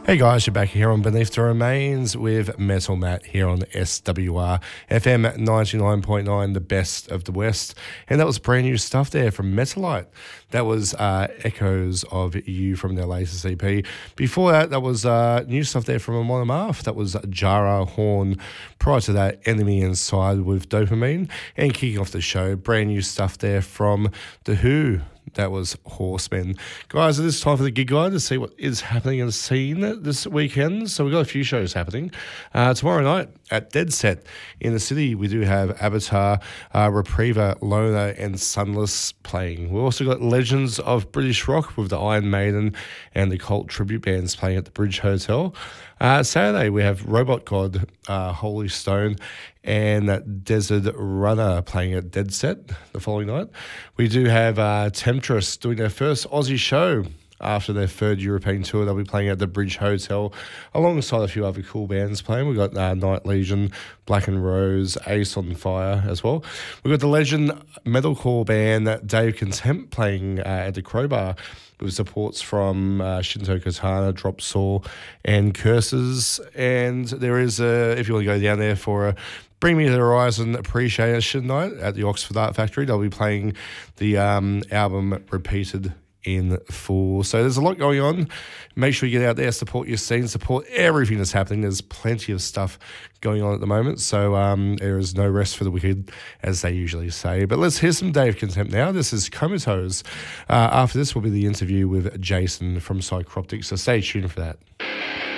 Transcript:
Hey guys, you're back here on Beneath the Remains with Metal Matt here on SWR FM 99.9, the best of the West. And that was brand new stuff there from Metalite. That was Echoes of You from their latest EP. Before that was new stuff there from Amon Amarth. That was Jara Horn. Prior to that, Enemy Inside with Dopamine. And kicking off the show, brand new stuff there from The Who. That was Horsemen. Guys, it is time for the gig guide to see what is happening in the scene this weekend. So we've got a few shows happening. Tomorrow night at Dead Set in the city, we do have Avatar, Repriever, Loner and Sunless playing. We've also got Legends of British Rock with the Iron Maiden and the Cult tribute bands playing at the Bridge Hotel. Saturday, we have Robot God, Holy Stone, and Desert Runner playing at Dead Set the following night. We do have Temptress doing their first Aussie show after their third European tour. They'll be playing at the Bridge Hotel alongside a few other cool bands playing. We've got Night Legion, Black and Rose, Ace on Fire as well. We've got the legend metalcore band Dave Contempt playing at the Crowbar with supports from Shinto Katana, Drop Saw and Curses. And there is, if you want to go down there for a Bring Me to the Horizon Appreciation Night at the Oxford Art Factory, they'll be playing the album Repeated in full. So there's a lot going on. Make sure you get out there, support your scene, support everything that's happening. There's plenty of stuff going on at the moment. So there is no rest for the wicked, as they usually say. But let's hear some Dave Contempt now. This is Comatose. After this will be the interview with Jason from Psychroptic. So stay tuned for that.